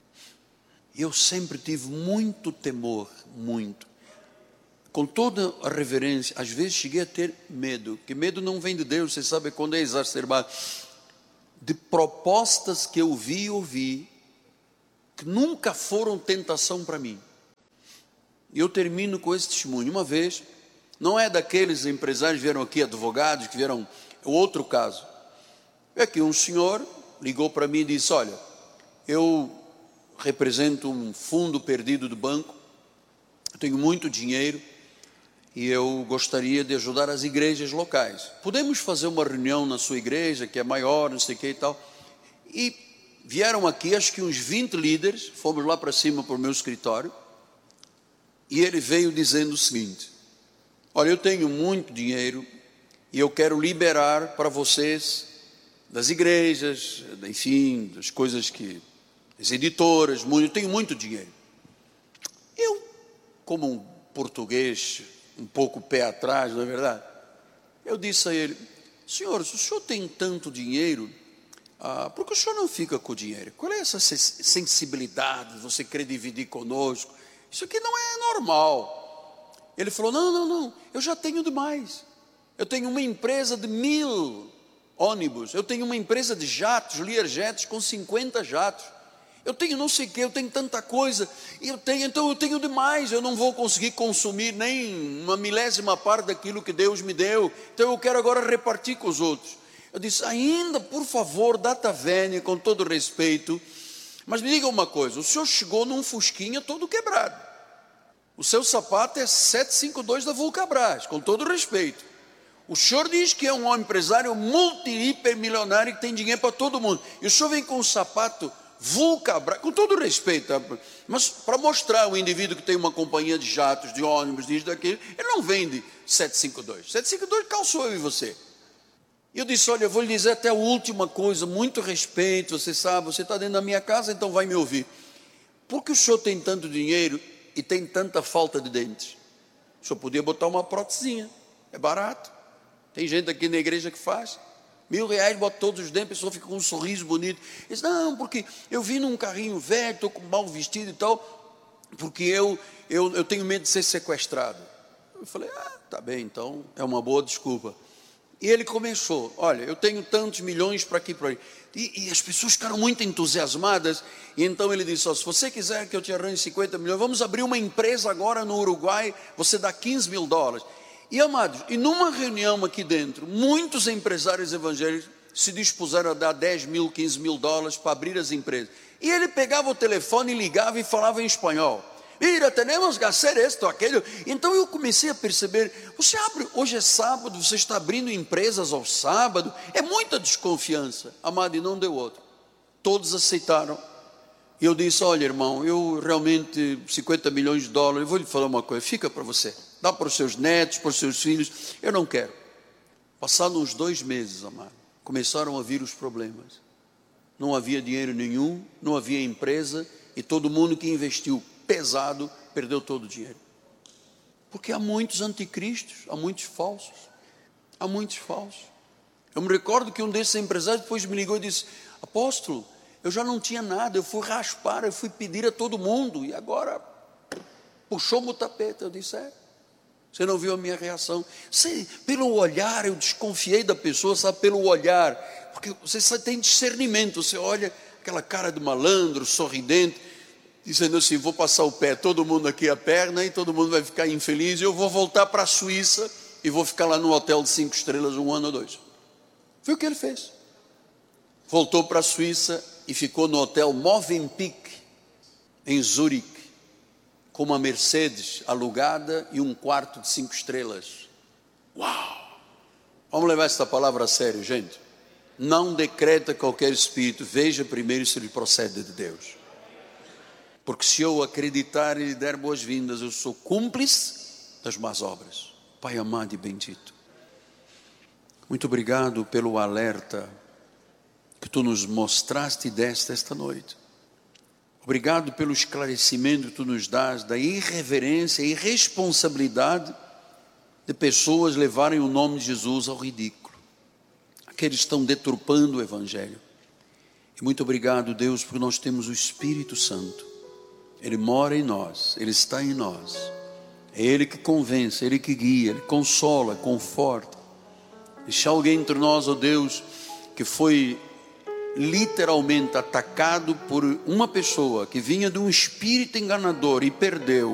e eu sempre tive muito temor, muito. Com toda a reverência, às vezes cheguei a ter medo, porque medo não vem de Deus, você sabe quando é exacerbado, de propostas que eu vi e ouvi, que nunca foram tentação para mim. E eu termino com esse testemunho. Uma vez, não é daqueles empresários que vieram aqui, advogados, que vieram, é outro caso. É que um senhor ligou para mim e disse, olha, eu represento um fundo perdido do banco, eu tenho muito dinheiro, e eu gostaria de ajudar as igrejas locais. Podemos fazer uma reunião na sua igreja, que é maior, não sei o que e tal. E vieram aqui, acho que uns 20 líderes, fomos lá para cima para o meu escritório, e ele veio dizendo o seguinte, olha, eu tenho muito dinheiro, e eu quero liberar para vocês, das igrejas, enfim, das coisas que, as editoras, eu tenho muito dinheiro. Eu, como um português, um pouco pé atrás, não é verdade? Eu disse a ele, senhor, se o senhor tem tanto dinheiro, por que o senhor não fica com o dinheiro? Qual é essa sensibilidade de você querer dividir conosco? Isso aqui não é normal. Ele falou, não, eu já tenho demais. Eu tenho uma empresa de 1000 ônibus, eu tenho uma empresa de jatos, Learjets com 50 jatos. Eu tenho não sei o que, eu tenho tanta coisa, então eu tenho demais, eu não vou conseguir consumir nem uma milésima parte daquilo que Deus me deu, então eu quero agora repartir com os outros. Eu disse, ainda, por favor, data vênia, com todo respeito, mas me diga uma coisa, o senhor chegou num Fusquinha todo quebrado, o seu sapato é 752 da Vulcabras, com todo respeito. O senhor diz que é um homem empresário multi-hipermilionário que tem dinheiro para todo mundo, e o senhor vem com um sapato Vulcabras, com todo respeito, mas para mostrar o indivíduo que tem uma companhia de jatos, de ônibus, disso, daquilo, ele não vende 752. 752 calçou eu e você. E eu disse, olha, eu vou lhe dizer até a última coisa, muito respeito, você sabe, você está dentro da minha casa, então vai me ouvir. Por que o senhor tem tanto dinheiro e tem tanta falta de dentes? O senhor podia botar uma prótesezinha, é barato. Tem gente aqui na igreja que faz. R$1.000, bota todos os dentes, a pessoa fica com um sorriso bonito. Diz, não, porque eu vim num carrinho velho, estou com mal vestido e tal, porque eu tenho medo de ser sequestrado. Eu falei, tá bem, então é uma boa desculpa. E ele começou, olha, eu tenho tantos milhões para aqui, para ali. E as pessoas ficaram muito entusiasmadas. E então ele disse, se você quiser que eu te arranje 50 milhões, vamos abrir uma empresa agora no Uruguai, você dá $15.000. E amados, e numa reunião aqui dentro, muitos empresários evangélicos se dispuseram a dar $10.000, $15.000 para abrir as empresas. E ele pegava o telefone, ligava e falava em espanhol. Mira, temos que fazer isto, aquilo. Então eu comecei a perceber, você abre, hoje é sábado, você está abrindo empresas ao sábado, é muita desconfiança. Amado, e não deu outro. Todos aceitaram. E eu disse, olha irmão, eu realmente, $50 milhões, eu vou lhe falar uma coisa, fica para você. Dá para os seus netos, para os seus filhos, eu não quero. Passaram uns 2 meses, amado, começaram a vir os problemas. Não havia dinheiro nenhum, não havia empresa, e todo mundo que investiu pesado, perdeu todo o dinheiro. Porque há muitos anticristos, há muitos falsos. Há muitos falsos. Eu me recordo que um desses empresários depois me ligou e disse, apóstolo, eu já não tinha nada, eu fui raspar, eu fui pedir a todo mundo, e agora puxou-me o tapete. Eu disse, você não viu a minha reação? Pelo olhar, eu desconfiei da pessoa, sabe, pelo olhar, porque você só tem discernimento, você olha aquela cara de malandro, sorridente, dizendo assim, vou passar o pé, todo mundo aqui a perna, e todo mundo vai ficar infeliz, e eu vou voltar para a Suíça, e vou ficar lá no hotel de 5 estrelas 1 ano ou 2. Foi o que ele fez. Voltou para a Suíça, e ficou no hotel Movenpick, em Zurique, com uma Mercedes alugada e um quarto de 5 estrelas. Uau! Vamos levar essa palavra a sério, gente. Não decreta qualquer espírito, veja primeiro se ele procede de Deus. Porque se eu acreditar e lhe der boas-vindas, eu sou cúmplice das más obras. Pai amado e bendito, muito obrigado pelo alerta que Tu nos mostraste e deste esta noite. Obrigado pelo esclarecimento que Tu nos dás da irreverência e irresponsabilidade de pessoas levarem o nome de Jesus ao ridículo. Aqueles que estão deturpando o Evangelho. E muito obrigado, Deus, porque nós temos o Espírito Santo. Ele mora em nós, Ele está em nós. É Ele que convence, Ele que guia, Ele consola, conforta. E se alguém entre nós, ó Deus, que foi literalmente atacado por uma pessoa que vinha de um espírito enganador e perdeu,